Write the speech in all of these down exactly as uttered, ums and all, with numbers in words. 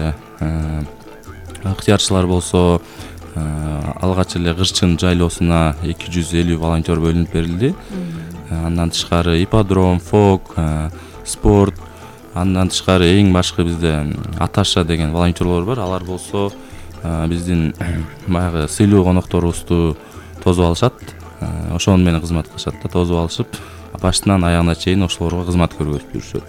эле ыктыярчылар болсо алгач эле Кырчын жайлоосуна эки жүз элүү волонтер бөлүнүп берилди. Андан тышкары ипподром, фок, спорт, андан тышкары эң башкы бизде Аташа деген волонтерлор бар. Алар болсо биздин баягы сыйлуу конокторубузду тосуп алышат. Ошону менен кызмат кылышат да, тосуп алышып, башынан аягына чейин ошолорго кызмат көрсөтүп жүрүшөт.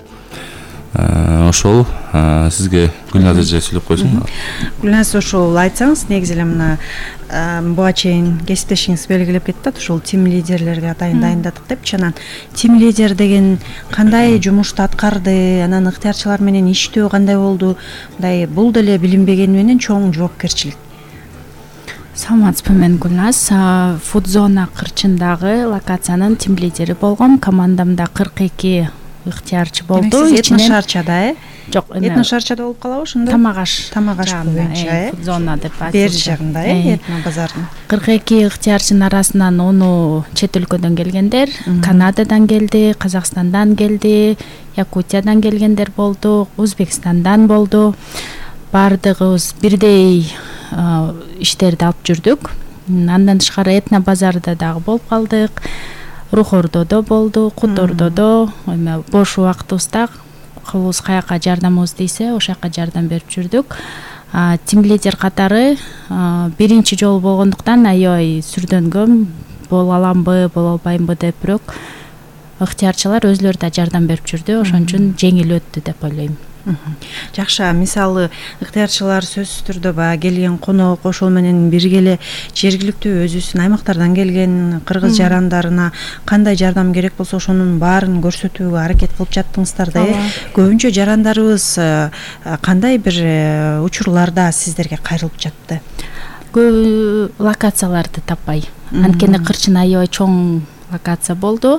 Ошол сизге Гүлназ эже сүйлөп койсун. Гүлназ, ошол айтсаңыз, негизи эле мына буга чейин кесиптешиңиз белгилеп кетти, ошол тим лидерлерге атайын дайындадык депчи. Анан тим лидер деген кандай жумушту аткарды, анан ыктыярчылар менен иштөө кандай болду? Мындай бул деле билинбегени менен чоң жоопкерчилик. Саламатсызбы, мен Гүлназ. Фудзона Кырчындагы локациянын тим лидери болгом. Командамда кырк эки ыктыярчы болду. Этношарчада, э? Жок, Этношарчада болуп калабы ошондо? Тамагаш. Тамагаш боюнча, э? Фудзона деп айтылат. Бер жагында, э, Этно базардын. кырк эки ыктыярчынын арасынан ону чет өлкөдөн келгендер, Канададан келди, Казакстандан келди, Якутиядан келгендер болду, Өзбекстандан болду. Бардыгыбыз бирдей иштерди алып жүрдүк. Андан тышкары Этно базарда дагы болуп калдык. Рухордодо болду, Кутордодо, эме бош убактыбызда кылыбыз каяка жардамыбыз дейсе, ошол жака жардам берип жүрдүк. Тим лидер катары биринчи жолу болгондуктан аябай сүрдөнгөм, боло аламбы, боло албаймбы деп, бирок ыктыярчылар өзлөрү да жардам берип жүрдү, ошон үчүн жеңил өттү деп ойлойм. Жакшы, мисалы ыктыярчылар сөзсүз түрдө баягы келген конок, ошол менен бирге эле жергиликтүү өзүбүздүн аймактардан келген кыргыз жарандарына кандай жардам керек болсо ошонун баарын көрсөтүүгө аракет кылып жаттыңыздар да. Көбүнчө жарандарыбыз кандай бир учурларда сиздерге кайрылып жатты? Көп локацияларды таппай. Анткени Кырчын аябай чоң локация болду.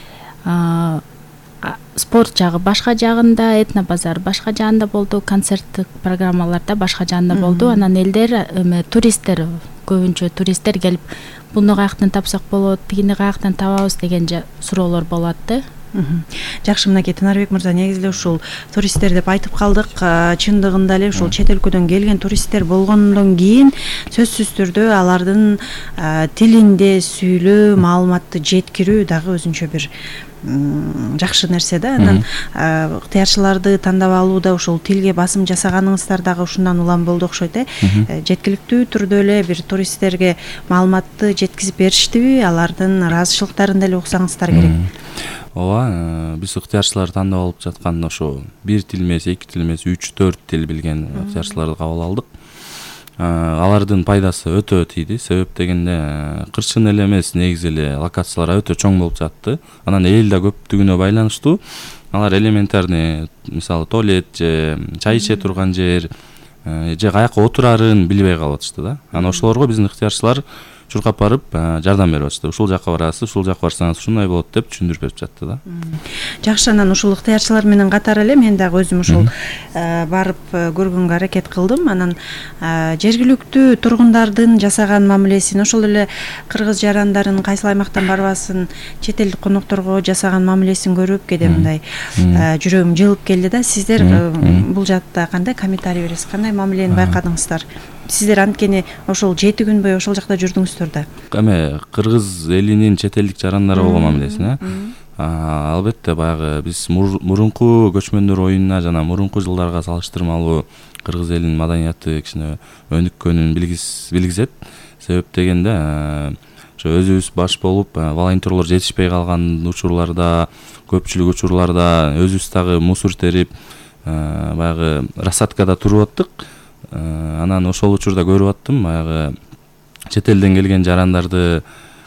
Спорт жагы башка жагында, Этно базар башка жагында болду, концерттик программаларда башка жагында болду. Анан элдер, эме туристтер, көбүнчө туристтер келип, буну каяктан тапсак болот, тигини каяктан табабыз деген суроолор болот да. Жакшы, мынакей Тынарбек мырза, негизи эле ушул туристтер деп айтып калдык. Чындыгында эле ушул чет өлкөдөн келген туристтер болгондон кийин сөзсүз түрдө алардын тилинде сүйлөө, маалыматты жеткирүү дагы өзүнчө бир жакшы нерсе да. Анан ыктыярчыларды тандап алууда ушул тилге басым жасаганыңыздар дагы ушундан улам болду окшойт, э? Жеткиликтүү түрдө эле бир туристтерге маалыматты жеткизип бериштиби? Алардын ыраазычылыктарын деле уксаңыздар керек. Ооба, биз ыктыярчылар тандап алып жатканда ошо бир тил эмес, эки тил эмес, үч төрт тил билген ыктыярчыларды кабыл алдык. Алардын пайдасы өтө тийди. Себеп дегенде Кырчын эле эмес, негизи эле локациялар өтө чоң болуп жатты. Анан эл да көптүгүнө байланыштуу. Алар элементарный, мисалы туалет же чай иче турган жер же каяка отурарын билбей калып атышты да. Анан ошолорго биздин ыктыярчылар чуркап барып жардам берип атышты. Ушул жака барасыз, ушул жака барсаңыз ушундай болот деп түшүндүрүп берип жатты да. Жакшы, анан ушул ыктыярчылар менен катар эле мен дагы өзүм ушул барып көргөнгө аракет кылдым. Анан жергиликтүү тургундардын жасаган мамилесин, ошол эле кыргыз жарандарын кайсыл аймактан барбасын, чет элдик конокторго жасаган мамилесин көрүп кээде мындай жүрөгүм жылып келди да. Сиздер бул жакта кандай комментарий бересиз? Кандай мамилени байкадыңыздар? Сиздер анткени ошол жети күн бою ошол жакта жүрдүңүздөр да. Эме кыргыз элинин чет элдик жарандары болгон мамилесин, э? Албетте баягы биз мурунку көчмөндөр оюнуна жана мурунку жылдарга салыштырмалуу кыргыз элинин маданияты кичине өнүккөнүн билгизет. Себеп дегенде ошо өзүбүз баш болуп волонтерлор жетишпей калган учурларда, көпчүлүк учурларда өзүбүз дагы мусор терип, баягы рассадкада туруп аттык. Анан ошол учурда көрүп аттым, баягы чет элден келген жарандарды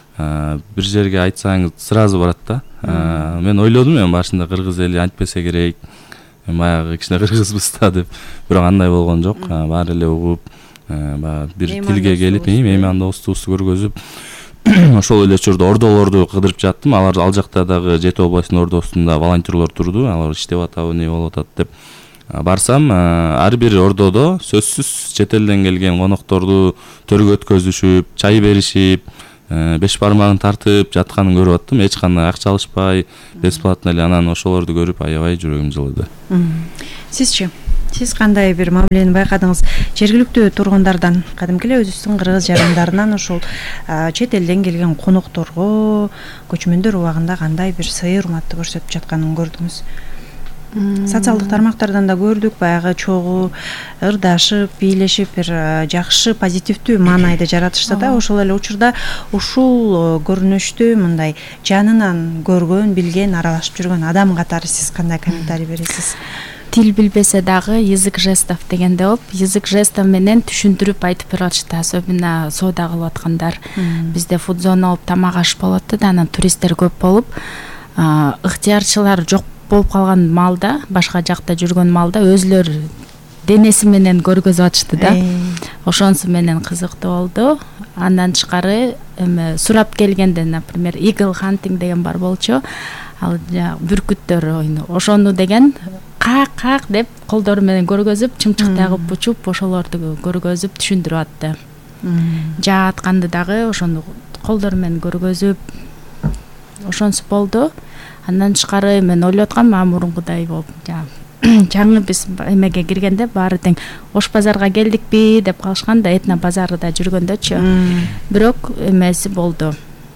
бир жерге айтсаңыз сразу барат да. Мен ойлодум, мен башында кыргыз эли айтпесе керек, баягы кичине кыргызбыз да деп. Бирок андай болгон жок. Баары эле угуп, баягы бир тилге келип, меймандостугубузду көргөзүп, ошол эле учурда ордолорду кыдырып жаттым. Алар ал жакта дагы Жети областынын ордосунда волонтерлор турду. Алар иштеп атабы, эмне болуп атат деп барсам, ар бир ордодо сөзсүз чет элден келген конокторду төргө өткөзүшүп, чай беришип, беш бармагын тартып жатканын көрүп аттым. Эч кандай акча алышпай, бесплатно эле. Анан ошолорду көрүп аябай жүрөгүм жылыды. Сизчи? Сиз кандай бир мамилени байкадыңыз? Жергиликтүү тургундардан, кадимки эле өзүбүздүн кыргыз жарандарынан ушул чет элден келген конокторго көчмөндөр убагында кандай бир сый урматты көрсөтүп жатканын көрдүңүз? Социалдык тармактардан да көрдүк, баягы чогуу ырдашып, бийлешип бир жакшы позитивдүү маанайды жаратышты да. Ошол эле учурда ушул көрүнүштү мындай жанынан көргөн, билген, аралашып жүргөн адам катары сиз кандай комментарий бересиз? Тил билбесе дагы язык жестов дегенде болуп, язык жестов менен түшүндүрүп айтып берип атышты, особенно соода кылып аткандар. Бизде фудзона болуп тамак аш болот да, анан туристтер көп болуп, ыктыярчылар жок болуп калган маалда, башка жакта жүргөн маалда өзүлөр денеси менен көргөзүп атышты да. Ошонусу менен кызыктуу болду. Андан тышкары эме сурап келгенде, например, eagle hunting деген бар болчу. Ал бүркүттөр ойну. Ошону деген как-как деп колдору менен көргөзүп, чымчык тагып учуп, ошолорду көргөзүп түшүндүрүп атты. Жаа атканды дагы ошону колдору менен көргөзүп, ошонусу болду. Андан тышкары мен ойлоп аткам, а мурункудай болуп, жаңы биз эмеге киргенде баары тең Ош базарга келдикпи деп калышкан да, Этно базарында жүргөндөчү. Бирок эмеси болду.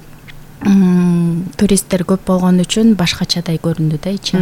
Туристтер көп болгон үчүн башкачадай көрүндү да ичи.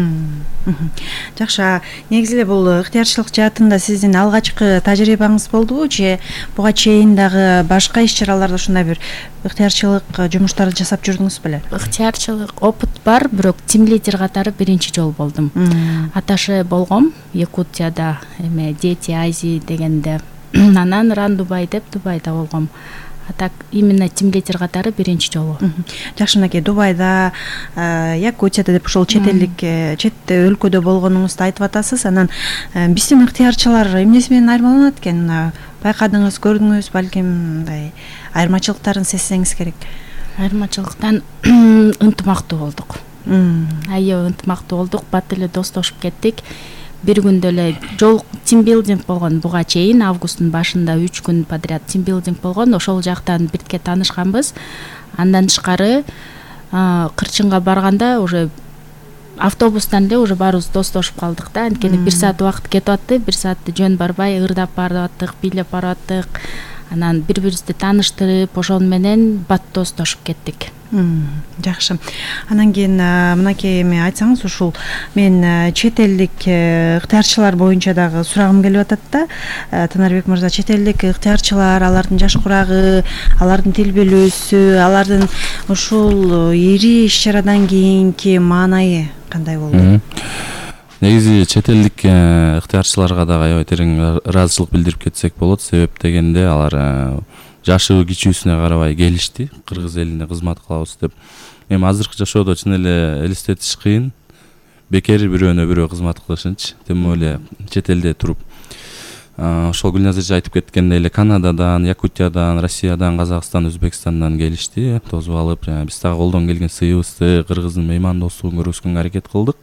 Жакшы. Негизи эле бул ыктыярчылык жаатында сиздин алгачкы тажрыйбаңыз болдубу же буга чейин дагы башка иш-чараларда ушундай бир ыктыярчылык жумуштарды жасап жүрдүңүз беле? Ыктыярчылык опыт бар, бирок тим лидер катары биринчи жолу болдум. Аташе болгом Якутияда, эме Дети Азии дегенде. Анан Ран Дубай деп Дубайда болгом. А так именно тим лидер катары биринчи жолу. Жакшы, мынакей Дубайда, Якутияда деп ушул чет элдик, чет өлкөдө болгонуңузду айтып атасыз. Анан биздин ыктыярчылар эмнеси менен айырмаланат экен? Байкадыңыз, көрдүңүз, балким мындай айырмачылыктарын сезсеңиз керек. Айырмачылыктан ынтымактуу болдук. Аябай ынтымактуу болдук, бат эле достошуп кеттик. Бир күндө эле жол тимбилдинг болгон, буга чейин августтун башында үч күн подряд тимбилдинг болгон. Ошол жактан бирге таанышканбыз. Андан тышкары Кырчынга барганда уже автобустан эле уже баарыбыз достошуп калдык да. Анткени бир саат убакыт кетип атты, бир саатты жөн барбай ырдап барып аттык, бийлеп барып аттык. Анан бири-бирибизди тааныштырып, ошол менен бат достошуп кеттик. Жакшы. Анан кийин мынакей эми айтсаңыз, ушул мен чет элдик ыктыярчылар боюнча дагы сурагым келип атат да. Танарбек мырза, чет элдик ыктыярчылар, алардын жаш курагы, алардын тил билүүсү, алардын ушул ири иш-чарадан кийинки маанайы кандай болду? Негизи чет элдик ыктыярчыларга дагы аябай терең ыраазычылык билдирип кетсек болот. Себеп дегенде алар жашы кичүүсүнө карабай келишти, кыргыз элине кызмат кылабыз деп. Эми азыркы жашоодо чын эле элестетиш кыйын. Бекер бирөөнө бирөө кызмат кылышынчы, тем более чет элде туруп. Ошол Гүлназыр эже айтып кеткендей эле Канададан, Якутиядан, Россиядан, Казакстан, Өзбекстандан келишти, тосуп алып, биз дагы колдон келген сыйыбызды, кыргыздын меймандостугун көргөзгөнгө аракет кылдык.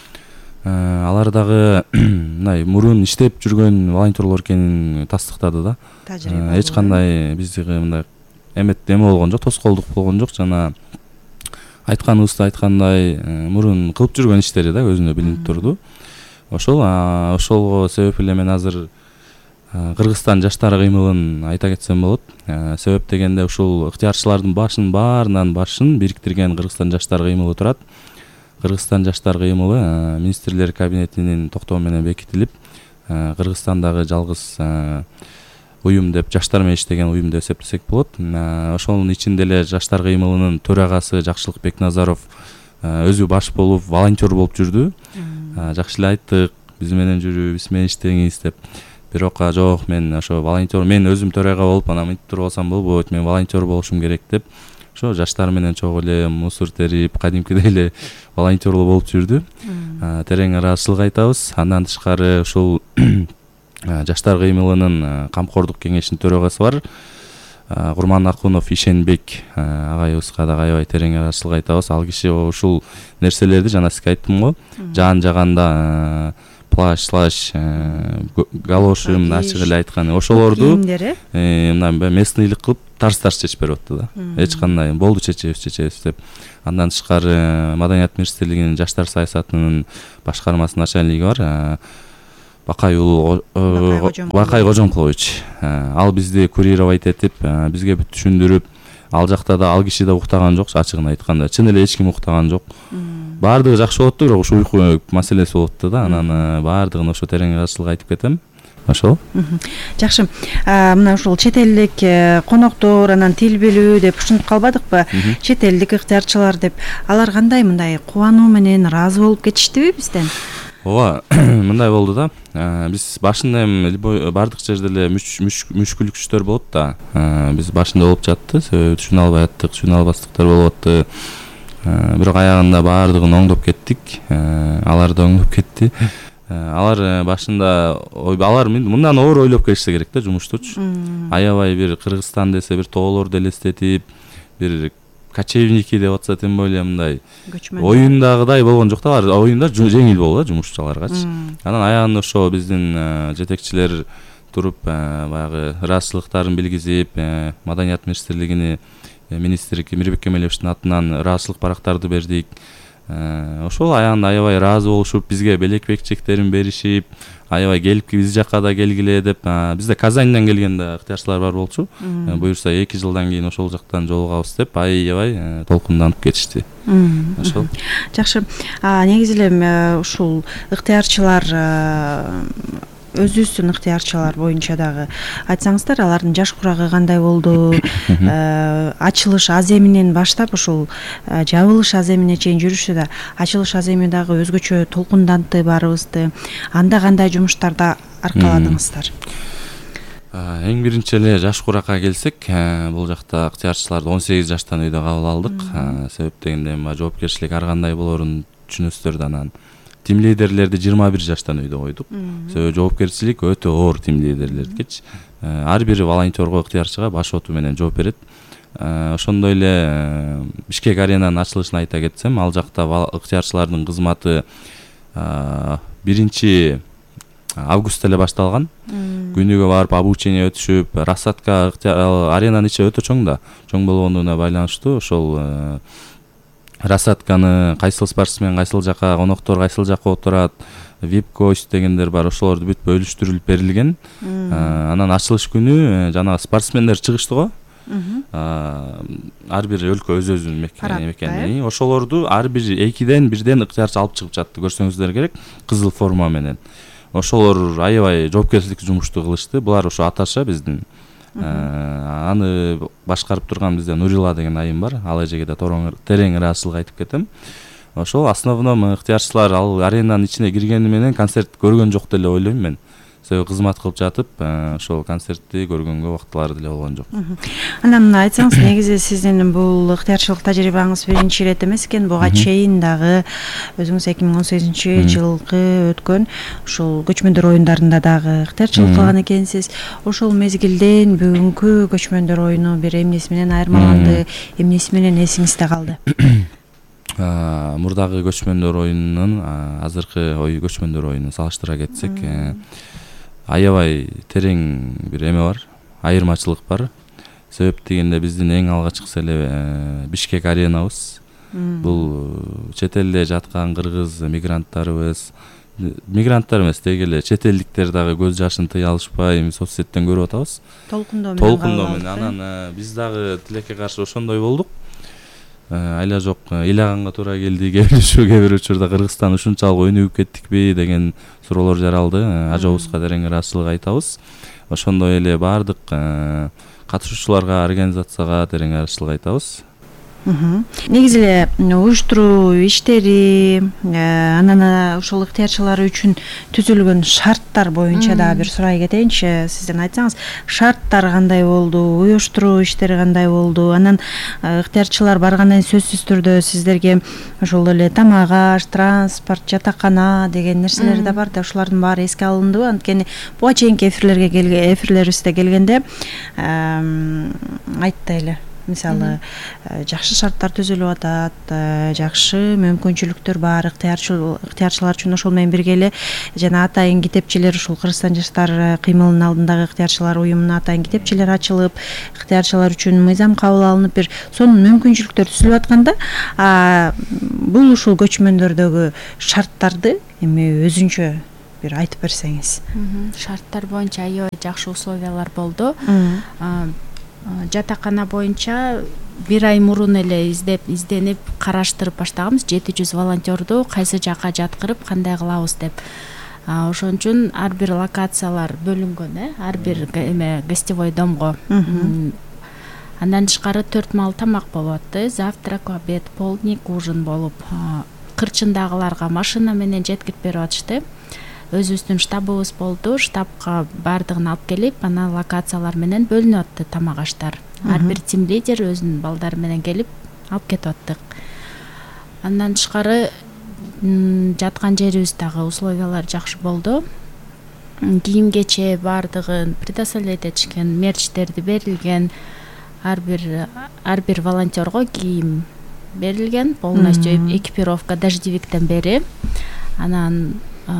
Алар дагы мындай мурун иштеп жүргөн волонтерлор экенин тастыктады да. Эч кандай бизге мындай эмет эме болгон жок, тоскоолдук болгон жок. Жана айтканыбызды айткандай мурун кылып жүргөн иштери да өзүнө билинип турду. Ошол ошолго себеп эле мен азыр Кыргызстан жаштары кыймылын айта кетсем болот. Себеп дегенде ушул ыктыярчылардын башын баарынан башын бириктирген Кыргызстан жаштары кыймылы турат. Кыргызстан жаштар кыймылы министрлер кабинетинин токтому менен бекитилип, Кыргызстандагы жалгыз уюм деп, жаштар менен иштеген уюм деп эсептесек болот. Ошонун ичинде эле жаштар кыймылынын төрагасы Жакшылык Бекназаров өзү баш болуп, волонтер болуп жүрдү. Жакшы эле айттык, биз менен жүрүү, биз менен иштеңиз деп. Бирок жок, мен ошо волонтер, мен өзүм төрага болуп, анан мынтип туруп алсам болбойт, мен волонтер болушум керек деп. Ошо жаштар менен чогуу эле мусор терип, кадимкидей эле волонтерлоо болуп жүрдү. Терең ыраазычылык айтабыз. Андан тышкары ушул жаштар кыймылынын камкордук кеңешинин төрагасы бар. Курман Акунов Ишенбек агайыбызга дагы аябай терең ыраазычылык айтабыз. Ал киши ушул нерселерди жана сизге айттым го, жаан жаганда плащ, слаш, галоши, ачык эле айткан ошолорду мына местныйлык кылып тарс-тарс чечип берип атты да. Эч кандай болду чечебиз, чечебиз деп. Андан тышкары Маданият министрлигинин жаштар саясатынын башкармасынын начальниги бар. Бакай уулу Бакай Кожомкулович. Ал бизди курировать этип, бизге бүт түшүндүрүп, ал жакта да ал киши да уктаган жок, ачыгын айтканда. Чын эле эч ким уктаган жок. Баардыгы жакшы болуп атты, бирок ушу уйку маселеси болуп атты да. Анан баардыгын ошо терең ырашчылыкка айтып кетем. Ошол. Жакшы. Мына ушул чет элдик коноктор, анан тил билүү деп ушинтип калбадыкпы? Чет элдик ыктыярчылар деп. Алар кандай мындай кубануу менен ыраазы болуп кетиштиби бизден? Ооба, мындай болду да. Биз башында эми бардык жерде эле мүшкүлүктөр болот да. Биз башында болуп жатты, түшүнө албай аттык, түшүнө албастыктар болуп атты. Бирок аягында баардыгын оңдоп кеттик. Алар да оңдоп кетти. Алар башында алар мындан оор ойлоп келишсе керек да жумуштучу. Аябай бир Кыргызстан десе бир тоолорду элестетип, бир кочевники деп атса тем более мындай оюндагыдай болгон жок да. Алар оюнда жеңил болду да жумушчуларгачы. Анан аягында ошо биздин жетекчилер туруп баягы ыраазычылыктарын билгизип, Маданият министрлигине министр Мирбек Кемелевичтин атынан ыраазычылык барактарды бердик. Ошол аягында аябай ыраазы болушуп, бизге белек-бекчектерин беришип, аябай келип биз жакка да келгиле деп. Бизде Казаньдан келген да ыктыярчылар бар болчу. Буюрса эки жылдан кийин ошол жактан жолугабыз деп аябай толкунданып кетишти. Ошол. Жакшы. Негизи эле ушул ыктыярчылар өзүбүздүн ыктыярчылар боюнча дагы айтсаңыздар, алардын жаш курагы кандай болду? Ачылыш аземинен баштап ушул жабылыш аземине чейин жүрүшү да, ачылыш аземи дагы өзгөчө толкундантты баарыбызды. Анда кандай жумуштарда аркаладыңыздар? Эң биринчи эле жаш куракка келсек, бул жакта ыктыярчыларды он сегиз жаштан үйдө кабыл алдык. Себеп дегенде жоопкерчилик ар кандай болорун түшүнөсүздөр да. Анан тим лидерлерди жыйырма бир жаштан үйдө койдук. Себеби жоопкерчилик өтө оор тим лидерлердикичи. Ар бир волонтерго, ыктыярчыга баш оту менен жооп берет. Ошондой эле Бишкек аренанын ачылышын айта кетсем, ал жакта ыктыярчылардын кызматы биринчи августта эле башталган. Күнүгө барып обучение өтүшүп, рассадка аренанын ичи өтө чоң да. Чоң болгондугуна байланыштуу ошол рассадканы кайсыл спортсмен кайсыл жака, коноктор кайсыл жака отурат, вип гость дегендер бар, ошолорду бүт бөлүштүрүлүп берилген. Анан ачылыш күнү жана спортсмендер чыгышты го. Ар бир өлкө өз өзүнүн мекени. Ошолорду ар бир экиден бирден ыктыярчы алып чыгып жатты, көрсөңүздөр керек, кызыл форма менен. Ошолор аябай жоопкерчиликтүү жумушту кылышты. Булар ошо аташа биздин. Аны башкарып турган бизде Нурила деген айым бар. Ал эжеге да терең ыраазычылык айтып кетем. Ошол основном ыктыярчылар ал аренанын ичине киргени менен концерт көргөн жок деле ойлойм мен. Себеби кызмат кылып жатып, ошол концертти көргөнгө убактылары деле болгон жок. Анан айтсаңыз, негизи сиздин бул ыктыярчылык тажрыйбаңыз биринчи ирет эмес экен. Буга чейин дагы өзүңүз эки миң он сегизинчи жылкы өткөн ушул көчмөндөр оюндарында дагы ыктыярчылык кылган экенсиз. Ошол мезгилден бүгүнкү көчмөндөр оюну бир эмнеси менен айырмаланды, эмнеси менен эсиңизде калды? Мурдагы көчмөндөр оюнунун азыркы ой көчмөндөр оюнун салыштыра кетсек, аябай терең бир эме бар, айырмачылык бар. Себеп дегенде биздин эң алгачкысы эле Бишкек аренабыз. Бул чет элде жаткан кыргыз мигранттарыбыз, мигранттар эмес, деги эле чет элдиктер дагы көз жашын тыя алышпай соцсеттен көрүп атабыз. Толкундоо менен. Толкундоо менен. Анан биз дагы тилекке каршы ошондой болдук. Айла жок, ыйлаганга туура келди, кээ бир учурда Кыргызстан ушунчалык өнүгүп кеттикпи деген суроолор жаралды. Ажобузга терең ыраазычылык айтабыз. Ошондой эле баардык катышуучуларга, организацияга терең ыраазычылык айтабыз. Негизи эле уюштуруу иштери, анан ошол ыктыярчылар үчүн түзүлгөн шарттар боюнча дагы бир сурай кетейинчи. Сизден айтсаңыз, шарттар кандай болду, уюштуруу иштери кандай болду? Анан ыктыярчылар баргандан кийин сөзсүз түрдө сиздерге ошол эле тамак аш, транспорт, жатакана деген нерселер да бар да, ошолордун баары эске алындыбы? Анткени буга чейинки эфирлерге келген эфирлерибизде келгенде айтты эле. Мисалы, жакшы шарттар түзүлүп атат, жакшы мүмкүнчүлүктөр бар ыктыярчылар үчүн. Ошол менен бирге эле жана атайын китепчелер, ушул Кыргызстан жаштар кыймылынын алдындагы ыктыярчылар уюмунун атайын китепчелери ачылып, ыктыярчылар үчүн мыйзам кабыл алынып, бир сонун мүмкүнчүлүктөр түзүлүп атканда, бул ушул көчмөндөрдөгү шарттарды эми өзүнчө бир айтып берсеңиз. Шарттар боюнча аябай жакшы условиялар болду. Жатакана боюнча бир ай мурун эле издеп изденип караштырып баштаганбыз. жети жүз волонтерду кайсы жакка жаткырып кандай кылабыз деп. Ошон үчүн ар бир локациялар бөлүнгөн, э, ар бир эме гостевой домго. Андан тышкары төрт маал тамак болот, э, завтрак, обед, полдник, ужин болуп, кырчындагыларга машина менен жеткирип берип атышты. Өзүбүздүн штабыбыз болду, штабка баардыгын алып келип, анан локациялар менен бөлүнүп атты тамак аштар. Ар бир тим лидер өзүнүн балдары менен келип алып кетип аттык. Андан тышкары жаткан жерибиз дагы условиялар жакшы болду. Кийим кече баардыгын предоставлять этишкен, мерчтерди берилген. Ар бир ар бир волонтерго кийим берилген, полностью экипировка дождевиктен бери. Анан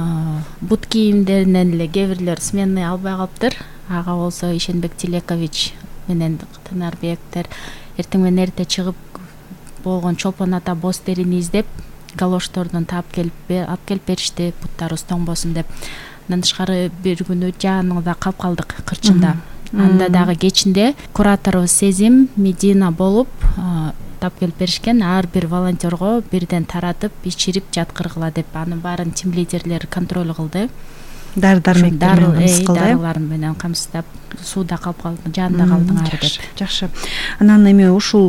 бут кийимдеринен эле кээ бирлер сменный албай калыптыр. Ага болсо Ишенбек Тилекович менен Тынарбектер эртең менен эрте чыгып болгон чолпон ата боз терини издеп, галоштордон таап келип алып келип беришти, буттарыбыз тоңбосун деп. Андан тышкары бир күнү жааныңда калып калдык кырчында. Анда дагы кечинде кураторубуз Сезим, Медина болуп тап келип беришкен. Ар бир волонтерго бирден таратып, ичирип жаткыргыла деп анын баарын тим лидерлери контроль кылды. Дары-дармектер менен камсыздап, дарылар менен камсыздап, сууда калып калдың, жанында калдыңар деп. Жакшы. Анан эми ушул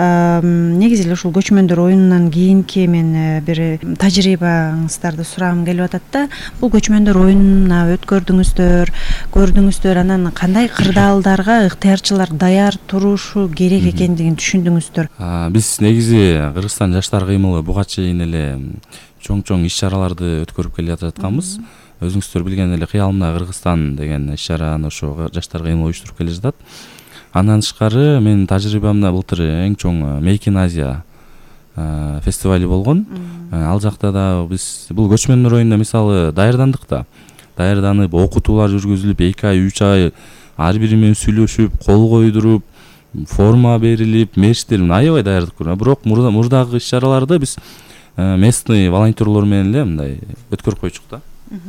негизи эле ушул көчмөндөр оюнунан кийинки мен бир тажрыйбаңыздарды сурагым келип атат да. Бул көчмөндөр оюнуна өткөрдүңүздөр, көрдүңүздөр, анан кандай кырдаалдарга ыктыярчылар даяр турушу керек экендигин түшүндүңүздөр? Биз негизи Кыргызстан жаштар кыймылы буга чейин эле чоң-чоң иш-чараларды өткөрүп келе жатканбыз. Өзүңүздөр билген эле Кыялымда Кыргызстан деген иш-чараны ошо жаштар кыймылы уюштуруп келе жатат. Андан тышкары менин тажрыйбамда былтыр эң чоң Make in Asia фестивали болгон. Ал жакта да биз бул көчмөндөр оюнуна мисалы даярдандык да. Даярданып, окутуулар жүргүзүлүп, эки ай, үч ай ар бири менен сүйлөшүп, кол койдуруп, форма берилип, мерчтер аябай даярдык көрүнөт. Бирок мурдагы иш-чараларды биз местный волонтерлор менен эле мындай өткөрүп койчук да.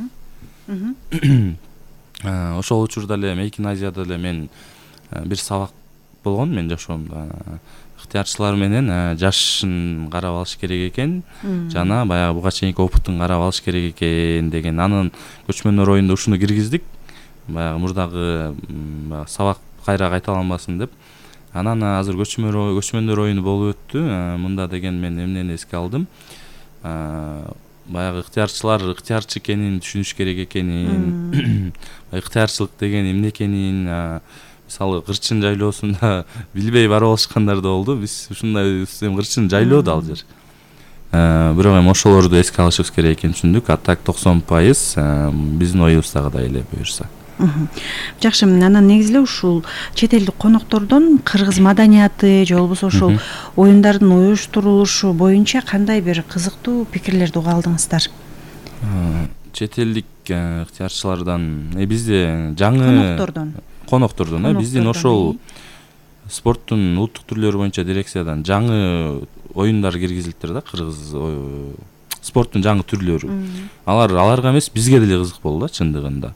Ошол учурда эле Make in Asia'да эле мен бир сабак болгон, мен жашоомдо ыктыярчылар менен жашын карап алыш керек экен, жана баягы буга чейинки опытын карап алыш керек экен деген анын көчмөндөр оюнда ушуну киргиздик. Баягы мурдагы сабак кайра кайталанбасын деп. Анан азыр көчмөндөр оюну болуп өттү. Мында деген мен эмнени эске алдым? Баягы ыктыярчылар ыктыярчы экенин түшүнүш керек экенин, ыктыярчылык деген эмне экенин, мисалы кырчын жайлоосунда билбей барып алышкандар да болду. Биз ушундай кырчын жайлоо да ал жер. Бирок эми ошолорду эске алышыбыз керек экенин түшүндүк. А так токсон пайыз биздин оюбуздагыдай эле буюрса. Жакшы, анан негизи эле ушул чет элдик коноктордон кыргыз маданияты же болбосо ушул оюндардын уюштурулушу боюнча кандай бир кызыктуу пикирлерди уга алдыңыздар? Чет элдик ыктыярчылардан, бизде жаңы коноктордон, коноктордон, биздин ошол спорттун улуттук түрлөрү боюнча дирекциядан жаңы оюндар киргизилиптир да, кыргыз спорттун жаңы түрлөрү. Алар аларга эмес, бизге деле кызык болду да чындыгында.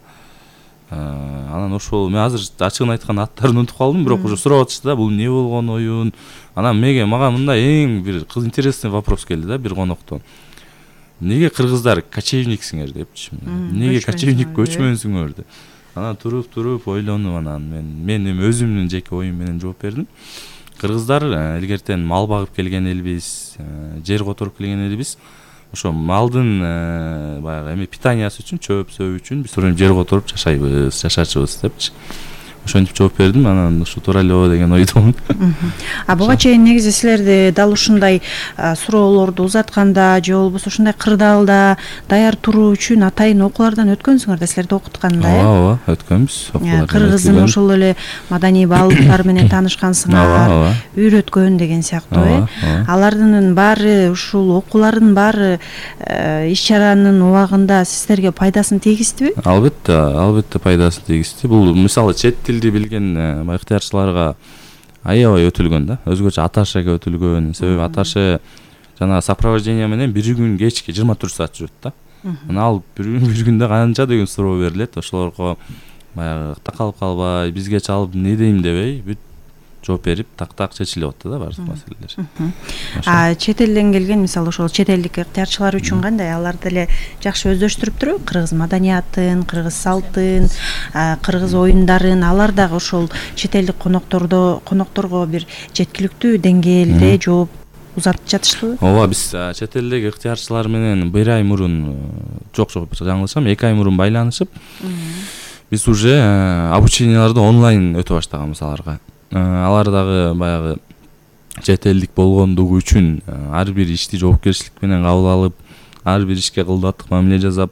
Анан ошол мен азыр ачыгын айтканда аттарын унутуп калдым, бирок уже сурап атышты да, бул эмне болгон оюн. Анан мега мага мындай эң бир интересный вопрос келди да бир коноктон. Неге кыргыздар кочевниксиңер депчи. Неге кочевник көчмөнсүңөр деп. Анан туруп туруп ойлонуп анан мен мен эми өзүмдүн жеке оюм менен жооп бердим. Кыргыздар илгертен мал багып келген элбиз, жер которуп келген элбиз. Ошо малдын баягы эми питаниясы үчүн, чөп сөөбү үчүн биз жер которуп жашайбыз, жашачыбыз депчи. Ошентип жооп бердим, анан ушу туура эле деген ойдомун. А буга чейин негизи силерди дал ушундай суроолорду узатканда же болбосо ушундай кырдаалда даяр туруу үчүн атайын окуулардан өткөнсүңөр да, силерди окутканда, э? Ооба, өткөнбүз. Кыргыздын ошол эле маданий баалуулуктары менен таанышкансыңар, үйрөткөн деген сыяктуу, э? Алардын баары, ушул окуулардын баары иш-чаранын убагында сиздерге пайдасын тийгиздиби? Албетте, албетте пайдасын тийгизди. Бул мисалы чет тилди билген ыктыярчыларга аябай өтүлгөн да. Өзгөчө аташага өтүлгөн. Себеби аташы жана сопровождение менен бир күн кечки жыйырма төрт саат жүрөт да. анан ал бир бир күндө канча деген суроо берилет, ошолорго баягы такалып калбай, бизге чалып не дейм дебей бүт жооп берип так так чечилип атты да баардык маселелер. А чет элден келген мисалы ошол чет элдик ыктыярчылар үчүн кандай, алар деле жакшы өздөштүрүп турбу кыргыз маданиятын, кыргыз салтын, кыргыз оюндарын, алар дагы ошол чет элдик коноктордо конокторго бир жеткиликтүү деңгээлде жооп узатып жатыштыбы? Ооба, биз чет элдеги ыктыярчылар менен бир ай мурун, жок жок жаңылышам, эки ай мурун байланышып, биз уже обученияларды онлайн өтө баштаганбыз аларга. Алар дагы баягы чет элдик болгондугу үчүн ар бир ишти жоопкерчилик менен кабыл алып, ар бир ишке кылдаттык мамиле жасап,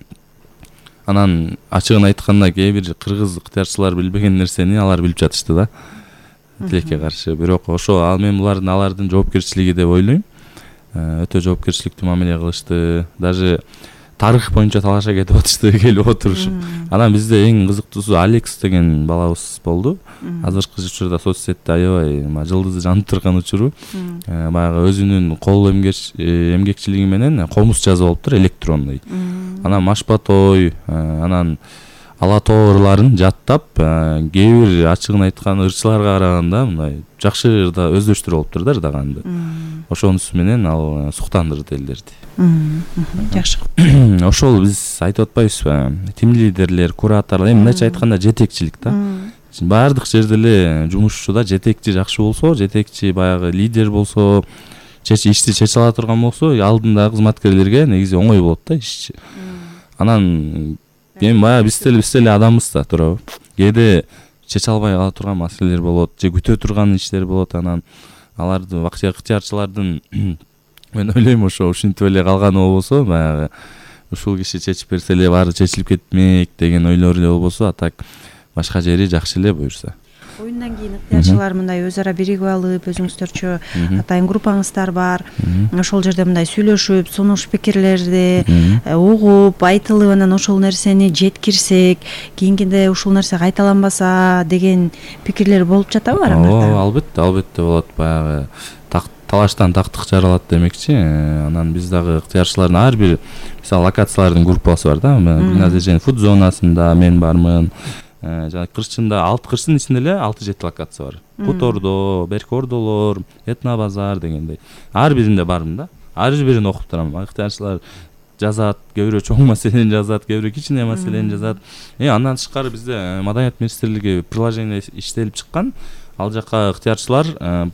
анан ачыгын айтканда кээ бир кыргыз ыктыярчылар билбеген нерсени алар билип жатышты да, тилекке каршы. Бирок ошо ал мен булардын алардын жоопкерчилиги деп ойлойм. Өтө жоопкерчиликтүү мамиле кылышты. Даже тарых боюнча талаша кетип атышты, келип отурушуп. Анан бизде эң кызыктуусу Алекс деген балабыз болду. Азыркы учурда соц сетте аябай жылдызы жанып турган учуру. Баягы өзүнүн кол эмгекчилиги менен комуз жазып алыптыр, электронный. Анан машпатой, анан ала тоо ырларын жаттап, кээ бир ачыгын айткан ырчыларга караганда мындай жакшы ырда өздөштүрүп алыптыр да ырдаганды. Ошонусу менен ал суктандырды элдерди. Жакшы. Ошол биз айтып атпайбызбы? Тим лидерлер, кураторлор, эми мындайча айтканда жетекчилик да. Баардык жерде эле жумушчуда жетекчи жакшы болсо, жетекчи баягы лидер болсо, чеч ишти чече ала турган болсо, алдындагы кызматкерлерге негизи оңой болот да иш. Анан эми баягы биз деле биз деле адамбыз да, туурабы? Кээде чече албай кала турган маселелер болот, же күтө турган иштер болот, анан аларды вакытча ыктыярчылардын мен ойлойм ошо ушинтип эле калганы болбосо, баягы ушул киши чечип берсе эле баары чечилип кетмек деген ойлор эле болбосо, а так башка жери жакшы эле буюрса. Оюндан кийин ыктыярчылар мындай өз ара биригип алып, өзүңүздөрчө атайын группаңыздар бар. Ошол жерде мындай сүйлөшүп, сунуш пикирлерди угуп, айтылып, анан ошол нерсени жеткирсек, кийинкиде ушул нерсе кайталанбаса деген пикирлер болуп жатабы араңарда? Ооба, албетте, албетте болот. Баягы талаштан тактык жаралат демекчи. Анан биз дагы ыктыярчылардын ар бир мисалы локациялардын группасы бар да. Гүлназ эжен фуд зонасында мен бармын. Жана Кырчында алты Кырчтын ичинде эле алты жети локация бар. Кутордо, Беркордолор, Этно базар дегендей. Ар биринде бармын да. Ар бирин окуп турам. Ыктыярчылар жазат, кээ бирөө чоң маселени жазат, кээ бирөө кичине маселени жазат. Э андан тышкары бизде Маданият министрлиги приложение иштелип чыккан. Ал жакка ыктыярчылар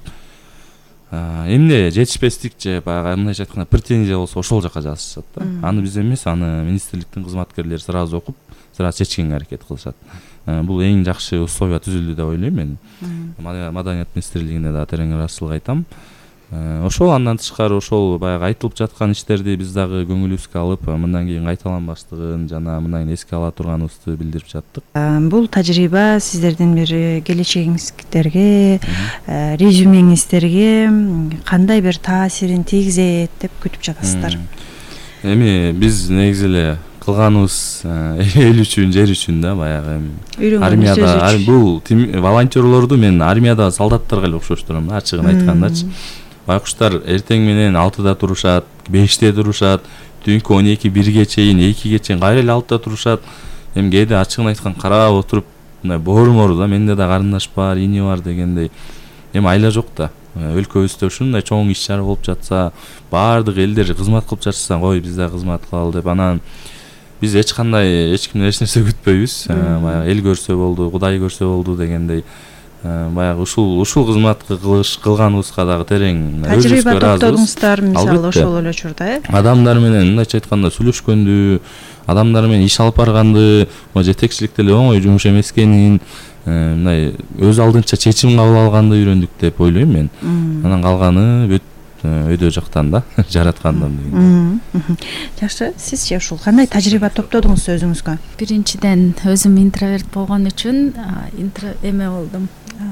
эмне жетишпестик же баягы мындайча айтканда претензия болсо ошол жака жазышат да. Аны биз эмес, аны министрликтин кызматкерлери сразу окуп, сразу чечкенге аракет кылышат. Бул эң жакшы условия түзүлдү деп ойлойм мен. Маданият министрлигине да терең ыраазычылык айтам. Ошол андан тышкары ошол баягы айтылып жаткан иштерди биз дагы көңүлүбүзгө алып, мындан кийин кайталанбаштыгын жана мындан эске ала турганыбызды билдирип жаттык. Бул тажрыйба сиздердин бир келечегиңиздерге, резюмеңиздерге кандай бир таасирин тийгизет деп күтүп жатасыздар? Эми биз негизи эле кылганыбыз эл үчүн, жер үчүн да, баягы армияда бул волонтерлорду мен армияда солдаттарга эле окшоштурам, ачыгын айткандачы. Байкуштар эртең менен алтыда турушат, беште турушат, түнкү он эки бирге чейин, экиге чейин кайра эле алтыда турушат. Эми кээде ачыгын айткан карап отуруп, мындай боорумор да, менде да карындаш бар, ини бар дегендей. Эми айла жок да. Өлкөбүздө ушундай чоң иш чара болуп жатса, баардык элдер кызмат кылып жатса, кой биз да кызмат кылалы деп, анан биз эч кандай эч кимден эч нерсе күтпөйбүз. Баягы эл көрсө болду, Кудай көрсө болду дегендей. Баягы ушул ушул кызматты кылыш кылганыбызга дагы терең тажрыйба топтодуңуздар, мисалы ошол эле учурда, э? Адамдар менен мындайча айтканда сүйлөшкөндү, адамдар менен иш алып барганды, жетекчиликте эле оңой жумуш эмес экенин, мындай өз алдынча чечим кабыл алганды үйрөндүк деп ойлойм мен. Анан калганы бүт өйдө жактан да, жараткандан деген. Жакшы, сизче ушул кандай тажрыйба топтодуңуз өзүңүзгө? Биринчиден өзүм интроверт болгон үчүн эме болдум.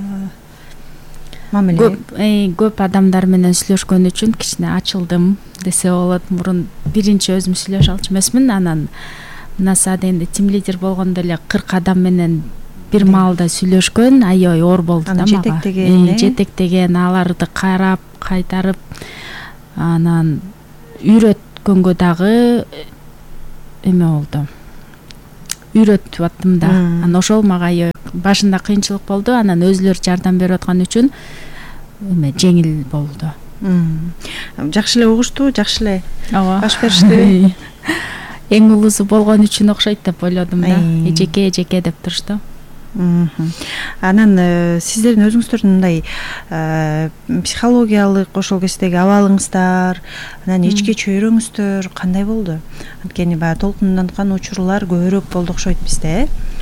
Мамиле көп адамдар менен сүйлөшкөн үчүн кичине ачылдым десе болот. Мурун биринчи өзүм сүйлөшө алчу эмесмин, анан мына саат энди тим лидер болгондо эле кырк адам менен бир маалда сүйлөшкөн, аябай оор болду да мага. Жетектеген, жетектеген, аларды карап, кайтарып, анан үйрөткөнгө дагы эме болду, үйрөтүп аттым да. Анан ошол мага башында кыйынчылык болду, анан өзүлөр жардам берип аткан үчүн эме жеңил болду. Жакшы эле угушту, жакшы эле ооба баш беришти. Эң улуусу болгон үчүн окшойт деп ойлодум да. Эжеке эжеке деп турушту. Анан сиздердин өзүңүздөрдүн мындай психологиялык ошол кездеги абалыңыздар, анан ички чөйрөңүздөр кандай болду? Анткени баягы толкунданткан учурлар көбүрөөк болду окшойт бизде,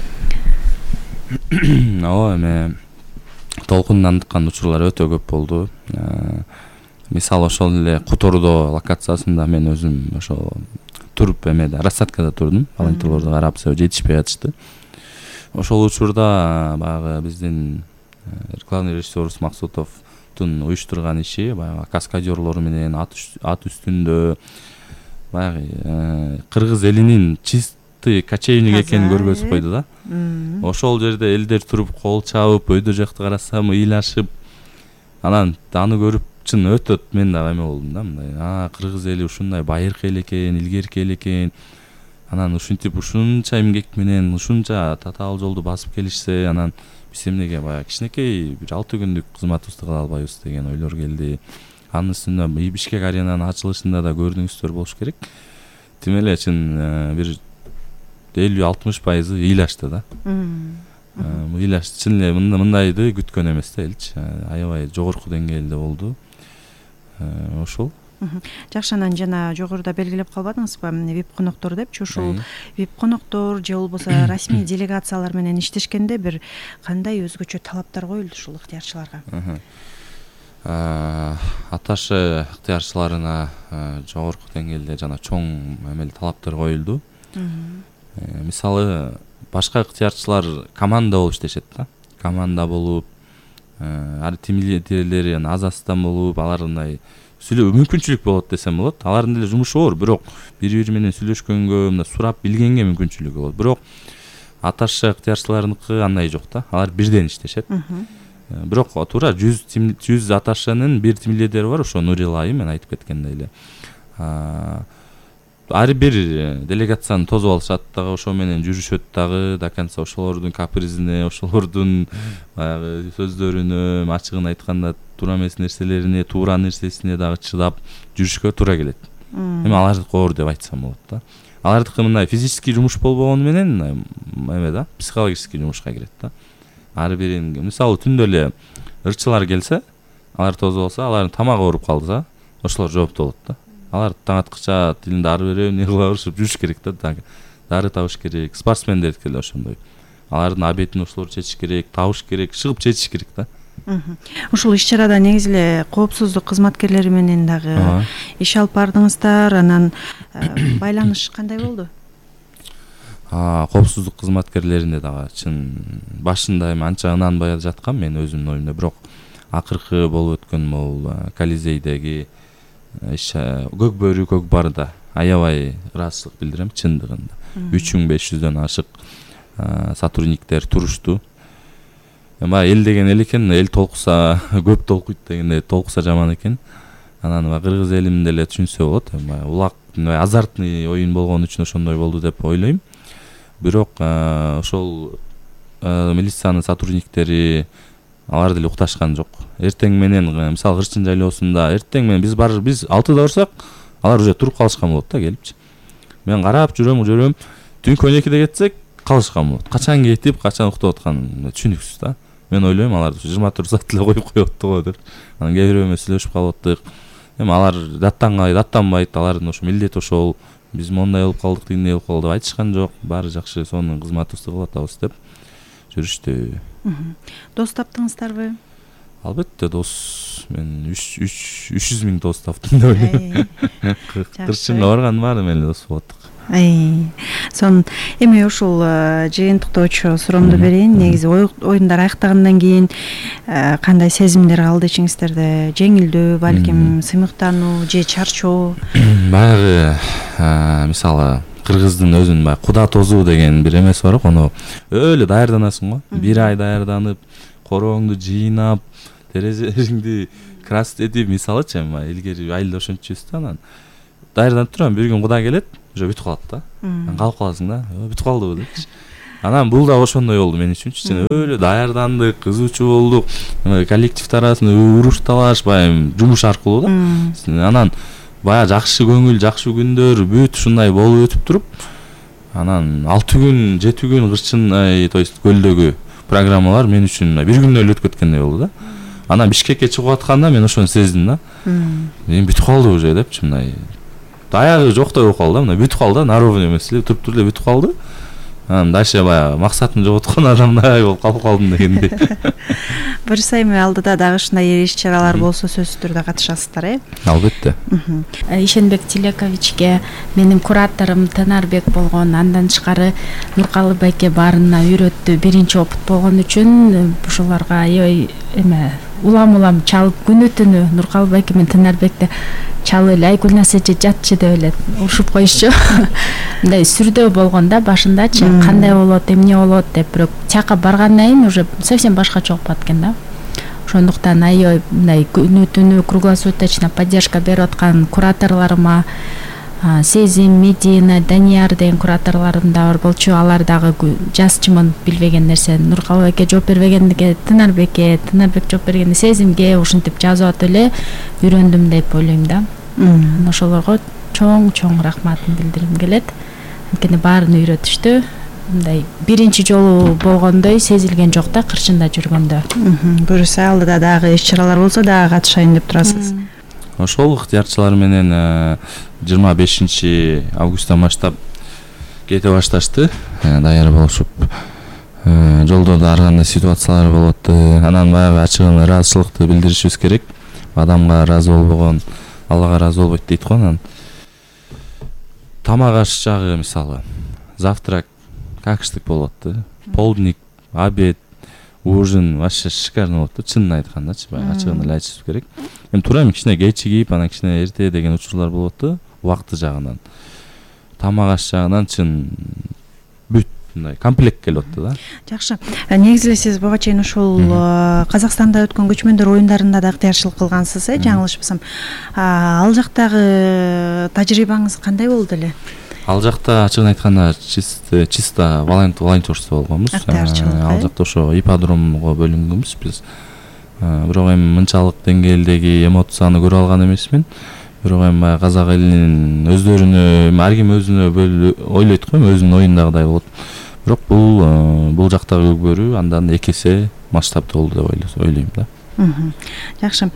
э? Ооба, эме толкунданткан учурлар өтө көп болду. Мисалы ошол эле Кутордо локациясында мен өзүм ошо туруп эмеде рассадкада турдум. Волонтерлорду карап, себеби жетишпей атышты. Ошол учурда баягы биздин главный режиссер Максутовдун уюштурган иши баягы каскадерлор менен ат үстүндө баягы кыргыз элинин чистый кочевник экенин көргөзүп койду да. Ошол жерде элдер туруп кол чабып, өйдө жакты карасам ыйлашып, анан аны көрүп чын өтө мен дагы эме болдум да, мындай, а кыргыз эли ушундай байыркы эл экен, илгерки эл экен. Анан ушинтип ушунча эмгек менен ушунча татаал жолду басып келишсе, анан биз эмнеге баягы кичинекей бир алты күндүк кызматыбызды кыла албайбыз деген ойлор келди. Анын үстүнө Бишкек аренанын ачылышында да көрдүңүздөр болуш керек. Тим эле чын бир элүү алтымыш пайызы ыйлашты да. Ыйлаш чын эле мындайды күткөн эмес да элчи. Аябай жогорку деңгээлде болду. Ошол. Жакшы, анан жана жогоруда белгилеп калбадыңызбы, вип коноктор депчи, ушул вип коноктор же болбосо расмий делегациялар менен иштешкенде бир кандай өзгөчө талаптар коюлду ушул ыктыярчыларга? Аташы ыктыярчыларына жогорку деңгээлде жана чоң эмел талаптар коюлду. Мисалы башка ыктыярчылар команда болуп иштешет да. Команда болуп, ар тим лидерлери аз астан болуп, алардай сүйлөө мүмкүнчүлүк болот десем болот. Алардын деле жумушу оор, бирок бири-бири менен сүйлөшкөнгө, мына сурап билгенге мүмкүнчүлүгү болот. Бирок аташы ыктыярчыларыныкы андай жок да. Алар бирден иштешет. Бирок туура жүз аташынын бир тим лидери бар, ошо Нурилай, мен айтып кеткендей эле. Ар бир делегацияны тосуп алышат дагы, ошо менен жүрүшөт дагы, до конца ошолордун капризине, ошолордун баягы сөздөрүнө, ачыгын айтканда туура эмес нерселерине, туура нерсесине дагы чыдап жүрүшкө туура келет. Эми алардыкы оор деп айтсам болот да. Алардыкы мындай физический жумуш болбогону менен эме да, психологический жумушка кирет да. Ар бирин, мисалы түндө эле ырчылар келсе, алар тосуп алса, алардын тамагы ооруп калса, ошолор жоопту болот да. Алар таң аткыча тилин дары берип, не кыла беришип жүрүш керек да. Дары табыш керек. Спортсмендердики деле ошондой. Алардын обедин ошолор чечиш керек, табыш керек, чыгып чечиш керек да. Ушул иш-чарада негизи эле коопсуздук кызматкерлери менен дагы иш алып бардыңыздар, анан байланыш кандай болду? Коопсуздук кызматкерлерине дагы чын башында эми анча ынанбай жаткам мен өзүмдүн оюмда, бирок акыркы болуп өткөн могул Колизейдеги көк бөрү көк барда аябай ыраазычылык билдирем чындыгында. үч миң беш жүздөн ашык сотрудниктер турушту. Эми эл деген эл экен, эл толкуса көп толкуйт дегенде толкуса жаман экен. Анан кыргыз элим деле түшүнсө болот. Эми улак азартный оюн болгон үчүн ошондой болду деп ойлойм. Бирок ошол милициянын сотрудниктери алар деле укташкан жок. Эртең менен мисалы Кырчын жайлоосунда эртең менен биз бар биз алтыда барсак, алар уже туруп калышкан болот да келипчи. Мен карап жүрөм, жүрөм. Түнкү он экиде кетсек калышкан болот. Качан кетип, качан уктап аткан түшүнүксүз да. Мен ойлойм алар жыйырма төрт саат эле коюп коёпту го деп. Анан кээ бирөө менен сүйлөшүп калып аттык. Эми алар даттангай, даттанбайт, алардын ошо милдети ошол. Биз мондай болуп калдык, тигиндей болуп калды деп айтышкан жок. Баары жакшы, сонун кызматыбызды кылып атабыз деп жүрүштү. Дос таптыңыздарбы? Албетте дос. Мен үч жүз миң дос таптым деп ойлойм. Кырчынга барган баары менен дос болдук. Сон эми ушул жыйынтыктоочу суроомду берейин. Негизи оюндар аяктагандан кийин кандай сезимдер калды ичиңиздерде? Жеңилдүү, балким сыймыктануу же чарчоо? Баягы мисалы кыргыздын өзүнүн баягы куда тозуу деген бир эмеси бар, аны өлө даярданасың го. Бир ай даярданып, корооңду жыйнап, терезелериңди краст этип, мисалычы эми илгери айылда ошентчүбүз да, анан даярданып турам, бир күн Кудай келет, уже бүтүп калат да. Калып каласың да, бүтүп калдыбы депчи. Анан бул да ошондой болду мен үчүнчү. Өлө даярдандык, кызуучу болдук. Коллектив арасында уруш талаш, баягы жумуш аркылуу да. Анан баягы жакшы көңүл, жакшы күндөр бүт ушундай болуп өтүп туруп, анан алты күн, жети күн кырчын, то есть көлдөгү программалар мен үчүн бир күндө эле өтүп кеткендей болду да. Анан Бишкекке чыгып атканда мен ошону сездим да. Мен бүтүп калды уже депчи, мындай. Даягы жоктой болуп калды, мындай бүтүп калды, наровне эмес эле, туруп туруп эле бүтүп калды. Анан дальше баягы максатын жоготкон адамдай болуп калып калдым дегендей. Буюрса эми алдыда дагы ушундай иш-чаралар болсо сөзсүз түрдө катышасыздар, э? Албетте. Ишенбек Тилековичке менин кураторум Тынарбек болгон, андан тышкары Нуркалы байке баарына үйрөттү. Биринчи опыт болгон үчүн ушуларга аябай эме улам-улам чалып күнү түнү Нуркалы байке менен Тынарбекти чалы эле, Айгүлназ эже жатчы деп эле урушуп коюшчу. Мындай сүрдөө болгондо башындачы кандай болот, эмне болот деп, бирок тияка баргандан кийин уже совсем башкача болуп калат экен да. Ошондуктан аябай мындай күнү түнү круглосуточно поддержка берип аткан кураторлорума, Сезим, Медина, Данияр деген кураторлорум да бар болчу. Алар дагы жазчымын, билбеген нерсе Нуркалы байке жооп бербегендиге Тынарбекке, Тынарбек жооп бергенде Сезимге ушинтип жазып атып эле үйрөндүм деп ойлойм да. Ошолорго чоң-чоң рахматын билдиргим келет. Анткени баарын үйрөтүштү. Мындай биринчи жолу болгондой сезилген жок да, кырчында жүргөндө. Буюрса алдыда дагы иш-чаралар болсо дагы катышайын деп турасыз. Ошол ыктыярчылар менен жыйырма бешинчи августтан баштап кете башташты, даяр болушуп. Жолдордо ар кандай ситуациялар болот. Анан баягы ачыгын ыраазычылыкты билдиришибиз керек. Адамга ыраазы болбогон Аллага ыраазы болбойт дейт го. Анан тамак аш жагы мисалы завтрак какштык болот да. Полдник, обед, ужин вообще шикарно болот да, чынын айткандачы, баягы ачыгын эле айтышыбыз керек. Эми туура эми кичине кечигип, анан кичине эрте деген учурлар болот да, убакыты жагынан. Тамак аш жагынан чын бүт мындай комплект келип атты да. Жакшы. Негизи эле сиз буга чейин ушул Казакстанда өткөн көчмөндөр оюндарында да ыктыярчылык кылгансыз, э, жаңылышпасам. Ал жактагы тажрыйбаңыз кандай болду эле? Ал жакта ачыгын айтканда чисто чисто волонтерство болгонбуз. Ал жакта ошо ипподромго бөлүнгөнбүз биз. Бирок эми мынчалык деңгээлдеги эмоцияны көрө алган эмесмин. Бирок эми баягы казак элинин өздөрүнө, ар ким өзүнө ойлойт го, өзүнүн оюндагыдай болот. Бирок бул бул жактагы көкбөрү андан эки эсе масштабтуу болду деп ойлойм да. Жакшы.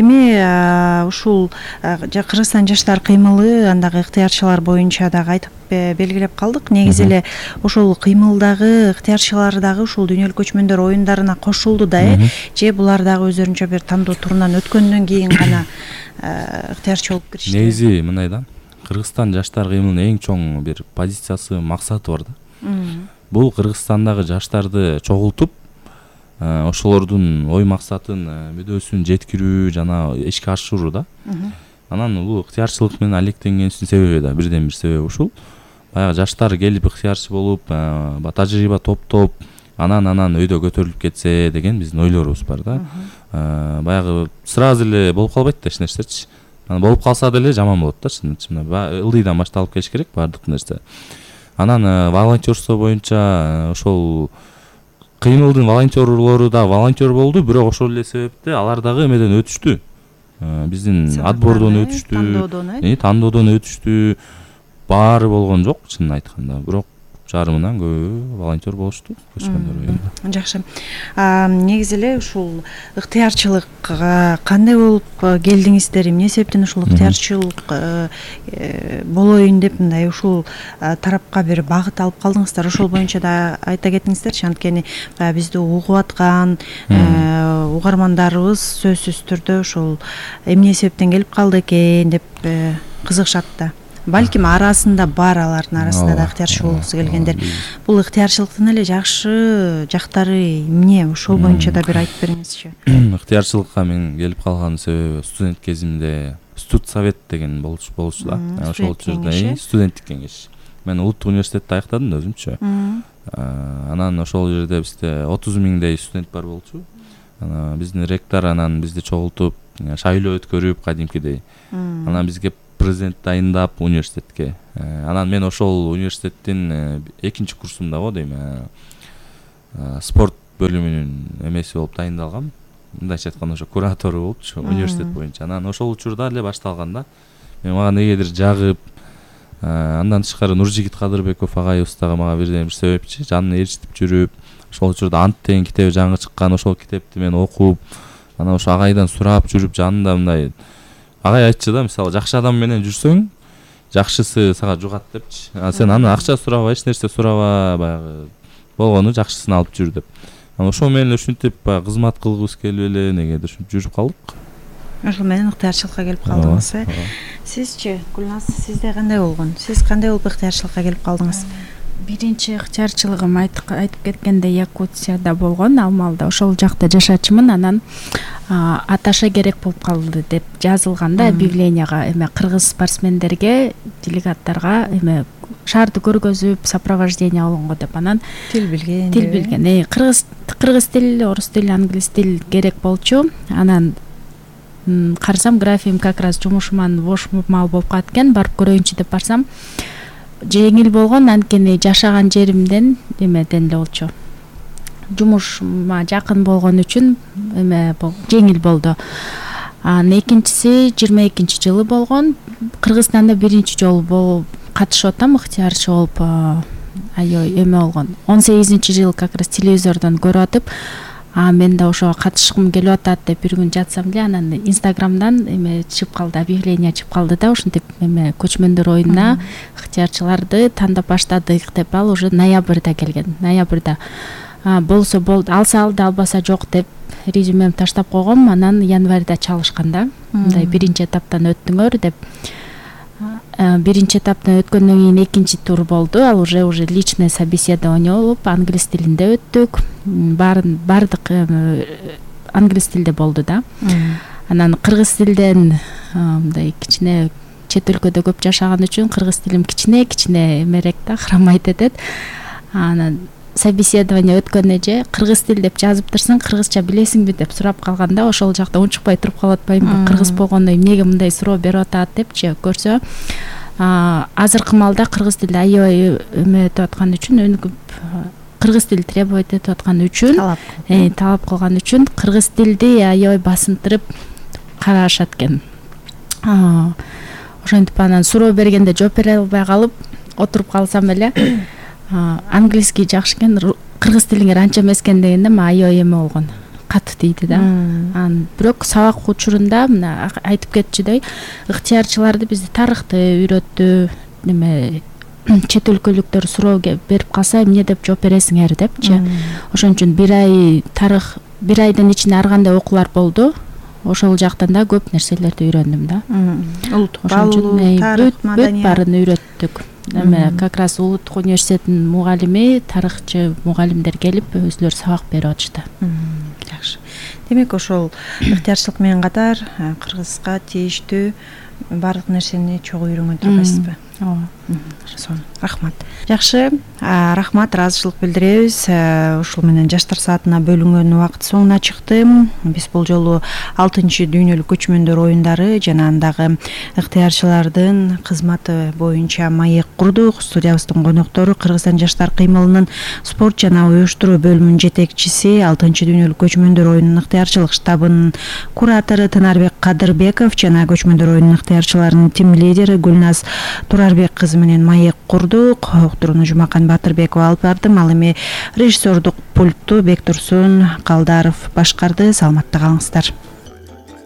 Эми ушул Кыргызстан жаштар кыймылы, андагы ыктыярчылар боюнча дагы айтып белгилеп калдык. Негизи эле ошол кыймылдагы ыктыярчылар дагы ушул дүйнөлүк көчмөндөр оюндарына кошулду да, э? Же булар дагы өздөрүнчө бир тандоо турунан өткөндөн кийин гана ыктыярчы болуп киришти? Негизи мындай да. Кыргызстан жаштар кыймылынын эң чоң бир позициясы, максаты бар да. Бул Кыргызстандагы жаштарды чогултуп, ошолордун ой максатын, мүдөөсүн жеткирүү жана ишке ашыруу да. Анан бул ыктыярчылык менен алектенгенибиздин себеби да, бирден бир себеби ушул. Баягы жаштар келип ыктыярчы болуп, тажрыйба топтоп, анан анан өйдө көтөрүлүп кетсе деген биздин ойлорубуз бар да. Баягы сразу эле болуп калбайт да эч нерсечи. Анан болуп калса деле жаман болот да, чынында. Ылдыйдан башталып келиш керек баардык нерсе. Анан волонтерство боюнча ошол кыймылдын волонтерлору да волонтер болду, бирок ошол эле себепте алар дагы эмеден өтүштү. Биздин отбордон өтүштү, тандоодон өтүштү. Баары болгон жок, чынын айтканда. Бирок жарымынан көбү волонтер болушту көчмөндөр оюнда. Жакшы. Негизи эле ушул ыктыярчылыкка кандай болуп келдиңиздер? Эмне себептен ушул ыктыярчылык болоюн деп мындай ушул тарапка бир багыт алып калдыңыздар? Ошол боюнча да айта кетиңиздерчи, анткени бизди угуп аткан угармандарыбыз сөзсүз түрдө ушул эмне себептен келип калды экен деп кызыгышат да. Балким арасында бар, алардын арасында да ыктыярчы болгусу келгендер. Бул ыктыярчылыктын эле жакшы жактары эмне? Ошол боюнча да бир айтып бериңизчи. Ыктыярчылыкка мен келип калган себеби студент кезимде студсовет деген болчу да. Ошол жерде студенттик кеңеш. Мен улуттук университетти аяктадым да өзүмчө. Анан ошол жерде бизде отуз миңдей студент бар болчу. Биздин ректор анан бизди чогултуп шайлоо өткөрүп кадимкидей. Анан бизге президент дайындап университетке. Анан мен ошол университеттин экинчи курсумда го дейм, спорт бөлүмүнүн эмеси болуп дайындалгам. Мындайча айтканда ошо куратору болупчу университет боюнча. Анан ошол учурда эле башталган да. Мен мага негедир жагып, андан тышкары Нуржигит Кадырбеков агайыбыз дагы мага бирден бир себепчи, жанына ээрчитип жүрүп, ошол учурда Ант деген китеби жаңы чыккан, ошол китепти мен окуп, анан ошо агайдан сурап жүрүп, жанында мындай агай айтчу да, мисалы жакшы адам менен жүрсөң, жакшысы сага жугат депчи. Сен аны акча сураба, эч нерсе сураба, баягы болгону жакшысын алып жүр деп. Анан ошол менен ушинтип баягы кызмат кылгыбыз келип эле негедир ушинтип жүрүп калдык. Ошол менен ыктыярчылыкка келип калдыңыз, э? Сизчи, Гүлназ, сизде кандай болгон? Сиз кандай болуп ыктыярчылыкка келип калдыңыз? Биринчи ыктыярчылыгым айтып кеткендей Якутияда болгон, Алмалда. Ошол жакта жашачумун. Анан аташа керек болуп калды деп жазылган да объявленияга, эме кыргыз спортсмендерге, делегаттарга эме шаарды көргөзүп, сопровождение алынго деп. Анан тил билген. Тил билген. Э, кыргыз кыргыз тил, орус тил, англис тил керек болчу. Анан карасам графиим как раз жумушуман бош маал болуп калат экен, барып көрөйүнчү деп барсам, жеңил болгон, анткени жашаган жеримден эмеден эле болчу. Жумушума жакын болгон үчүн эме жеңил болду. Анан экинчиси жыйырма экинчи жылы болгон. Кыргызстанда биринчи жолу болуп катышып атам, ыктыярчы болуп аябай эме болгон. он сегизинчи жылы как раз телевизордон көрүп атып, а мен да ошого катышкым келип атат деп бир күн жатсам эле, анан Инстаграмдан эме чыгып калды, объявление чыгып калды да, ушинтип эме көчмөндөр оюнуна ыктыярчыларды тандап баштадык деп. Ал уже ноябрда келген. Ноябрда болсо болду, алса алды, албаса жок деп резюмем таштап койгом. Анан январда чалышкан да. Мындай биринчи этаптан өттүңөр деп. Биринчи этаптан өткөндөн кийин экинчи тур болду. Ал уже уже личное собеседование болуп, англис тилинде өттүк. Баарын бардык англис тилде болду да. Анан кыргыз тилден мындай кичине чет өлкөдө көп жашаган үчүн кыргыз тилим кичине кичине эмерек да, хромайт этет. Анан собеседование өткөндө же кыргыз тил деп жазып турсаң, кыргызча билесиңби деп сурап калганда, ошол жакта унчукпай туруп калып атпаймынбы, кыргыз болгондо эмнеге мындай суроо берип атат депчи көрсө, азыркы маалда кыргыз тилди аябай эме этип аткан үчүн, өнүгүп кыргыз тил требовать этип аткан үчүн, талап э талап кылган үчүн кыргыз тилди аябай басынтырып карашат экен. Ошентип анан суроо бергенде жооп бере албай калып отуруп калсам эле, английский жакшы экен, кыргыз тилиңер анча эмес экен дегенде аябай эме болгон, катты тийди да. Анан бирок сабак учурунда мына айтып кетчүдөй, ыктыярчыларды бизди тарыхты үйрөттү, эме чет өлкөлүктөр суроо берип калса эмне деп жооп бересиңер депчи. Ошон үчүн бир ай тарых, бир айдын ичинде ар кандай окуулар болду. Ошол жактан да көп нерселерди үйрөндүм да. Улуттук баалуу, тарых, маданият баарын үйрөттүк. Эме как раз Улуттук университеттин мугалими, тарыхчы мугалимдер келип өзүлөрү сабак берип атышты. Жакшы. Демек ошол ыктыярчылык менен катар кыргызга тийиштүү баардык нерсени чогуу үйрөнгөн турбайсызбы? Ооба. Рахмат. Жакшы, рахмат, ыраазычылык билдиребиз. Ушул менен жаштар саатына бөлүнгөн убакыт соңуна чыкты. Биз бул жолу алтынчы дүйнөлүк көчмөндөр оюндары жана андагы ыктыярчылардын кызматы боюнча маек курдук. Студиябыздын коноктору Кыргызстан жаштар кыймылынын спорт жана уюштуруу бөлүмүнүн жетекчиси, алтынчы дүйнөлүк көчмөндөр оюнунун ыктыярчылык штабынын куратору Тынарбек Кадырбеков жана көчмөндөр оюнунун ыктыярчыларынын тим лидери Гүлназ Турарбек кызы менен маек курдук. Уктурууну Жумакан Батырбекова алып бардым. Ал эми режиссердук пультту Бектурсун Калдаров башкарды. Саламатта калыңыздар.